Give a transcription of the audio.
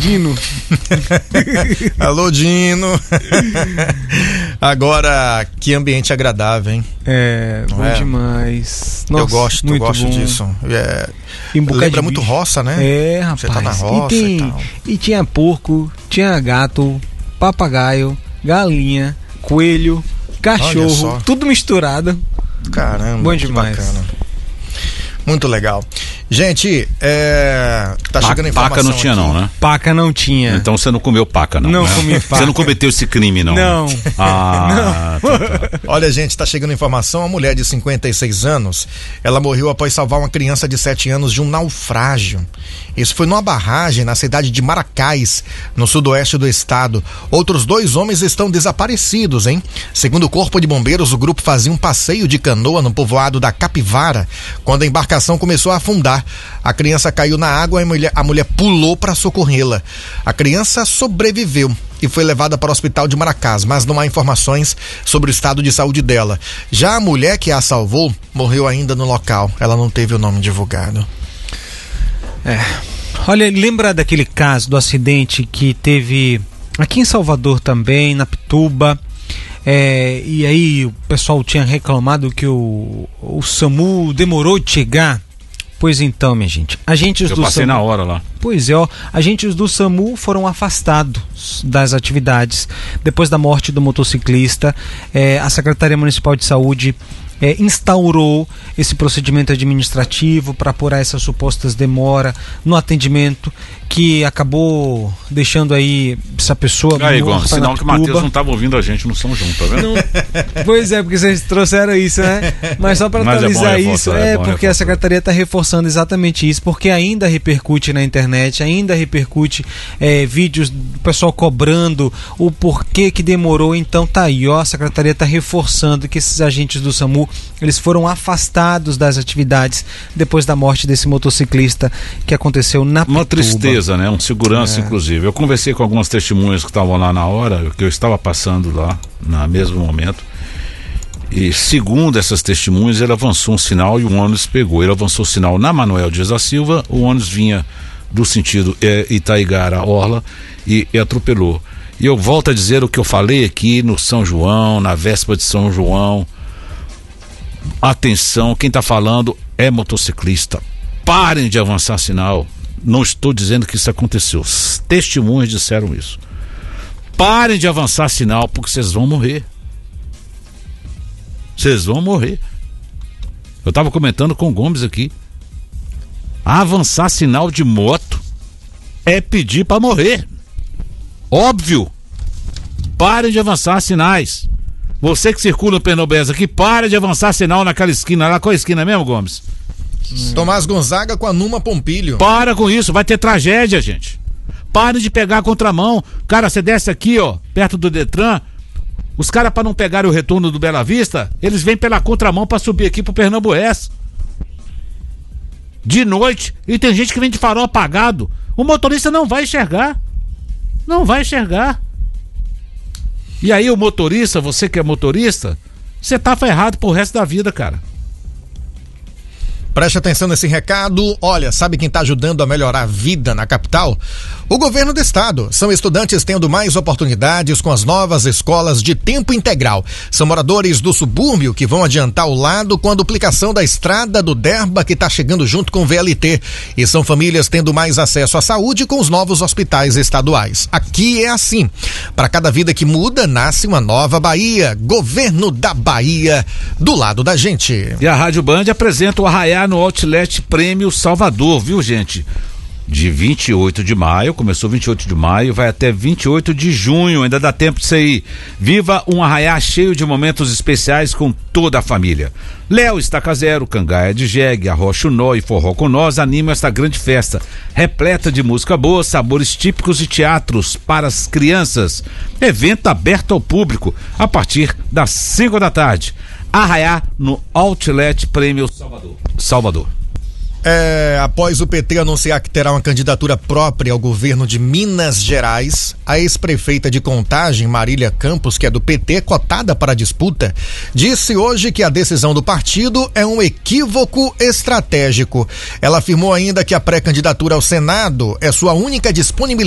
Dino. Alô, Dino. Agora, que ambiente agradável, hein? Bom demais. Nossa, eu gosto disso. Lembra muito roça, né? Rapaz. Você tá na roça e tal. E tinha porco, tinha gato, papagaio, galinha, coelho, cachorro, tudo misturado. Caramba, bom demais. Bacana. Muito legal. Gente, tá chegando informação. Paca não tinha aqui. Não, né? Paca não tinha. Então você não comeu paca, não? Não, né? comi paca. Você não cometeu esse crime, não? Não. Ah, não. Tá. Olha, gente, tá chegando informação. Uma mulher de 56 anos, ela morreu após salvar uma criança de 7 anos de um naufrágio. Isso foi numa barragem na cidade de Maracás, no sudoeste do estado. Outros 2 homens estão desaparecidos, hein? Segundo o Corpo de Bombeiros, o grupo fazia um passeio de canoa no povoado da Capivara, quando a embarcação começou a afundar. A criança caiu na água e a mulher pulou para socorrê-la. A criança sobreviveu e foi levada para o hospital de Maracás, mas não há informações sobre o estado de saúde dela. Já a mulher que a salvou morreu ainda no local. Ela não teve o nome divulgado. Olha, lembra daquele caso do acidente que teve aqui em Salvador também, na Pituba? E aí o pessoal tinha reclamado que o SAMU demorou de chegar. Pois então, minha gente, agentes do SAMU... Eu passei na hora lá. Pois é, agentes do SAMU foram afastados das atividades depois da morte do motociclista. A Secretaria Municipal de Saúde instaurou esse procedimento administrativo para apurar essas supostas demoras no atendimento, que acabou deixando aí essa pessoa aí, Gomes, sinal que o Matheus não estava ouvindo a gente no São João, tá vendo? Pois é, porque vocês trouxeram isso, né? Mas só para atualizar isso, porque a Secretaria está reforçando exatamente isso, porque ainda repercute na internet, ainda repercute vídeos do pessoal cobrando o porquê que demorou. Então tá aí, a Secretaria está reforçando que esses agentes do SAMU, eles foram afastados das atividades depois da morte desse motociclista que aconteceu na Pituba. Uma tristeza, né? Um segurança, inclusive. Eu conversei com algumas testemunhas que estavam lá na hora, que eu estava passando lá, no mesmo momento. E segundo essas testemunhas, ele avançou um sinal e o ônibus pegou. Ele avançou o sinal na Manuel Dias da Silva, o ônibus vinha do sentido Itaigara-Orla e atropelou. E eu volto a dizer o que eu falei aqui no São João, na véspera de São João. Atenção, quem está falando é motociclista. Parem de avançar sinal. Não estou dizendo que isso aconteceu. Os testemunhas disseram isso. Parem de avançar sinal, porque vocês vão morrer. Vocês vão morrer. Eu estava comentando com o Gomes aqui. Avançar sinal de moto é pedir para morrer. Óbvio. Parem de avançar sinais. Você que circula no Pernobés aqui, para de avançar sinal naquela esquina lá. Qual é a esquina mesmo, Gomes? Tomás Gonzaga com a Numa Pompilho. Para com isso, vai ter tragédia, gente. Parem de pegar a contramão. Cara, você desce aqui, perto do Detran. Os caras, para não pegarem o retorno do Bela Vista, eles vêm pela contramão para subir aqui pro Pernambués. De noite. E tem gente que vem de farol apagado. O motorista não vai enxergar. Não vai enxergar. E aí o motorista, você que é motorista, você tá ferrado pro resto da vida, cara. Preste atenção nesse recado. Olha, sabe quem está ajudando a melhorar a vida na capital? O governo do estado. São estudantes tendo mais oportunidades com as novas escolas de tempo integral. São moradores do subúrbio que vão adiantar o lado com a duplicação da estrada do Derba, que está chegando junto com o VLT. E são famílias tendo mais acesso à saúde com os novos hospitais estaduais. Aqui é assim. Para cada vida que muda, nasce uma nova Bahia. Governo da Bahia, do lado da gente. E a Rádio Band apresenta o Arraiá no Outlet Prêmio Salvador, viu, gente? De 28 de maio, começou 28 de maio, vai até 28 de junho, ainda dá tempo de você ir. Viva um Arraiá cheio de momentos especiais com toda a família. Léo Estaca Zero, Cangaia de Jegue, Arrocha Nó e Forró com Nós animam esta grande festa, repleta de música boa, sabores típicos e teatros para as crianças. Evento aberto ao público a partir das 5 da tarde. Arraiá no Outlet Prêmio Salvador. Após o PT anunciar que terá uma candidatura própria ao governo de Minas Gerais, a ex-prefeita de Contagem, Marília Campos, que é do PT, cotada para a disputa, disse hoje que a decisão do partido é um equívoco estratégico. Ela afirmou ainda que a pré-candidatura ao Senado é sua única disponibilidade